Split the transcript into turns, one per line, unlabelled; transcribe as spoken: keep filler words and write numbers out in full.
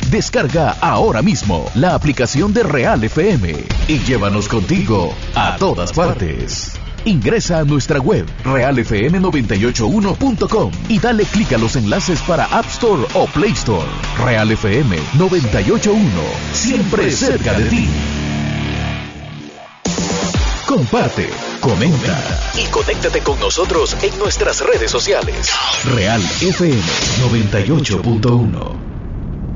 Descarga ahora mismo la aplicación de Real F M y llévanos contigo a todas partes. Ingresa a nuestra web real f m noventa y ocho uno punto com y dale clic a los enlaces para App Store o Play Store. Real F M noventa y ocho uno, siempre cerca de ti. Comparte, comenta y conéctate con nosotros en nuestras redes sociales. Real F M noventa y ocho punto uno.